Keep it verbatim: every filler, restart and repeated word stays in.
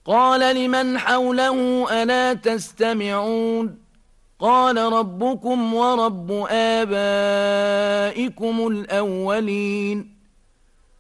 قال لمن حوله ألا تستمعون قال ربكم ورب آبائكم الأولين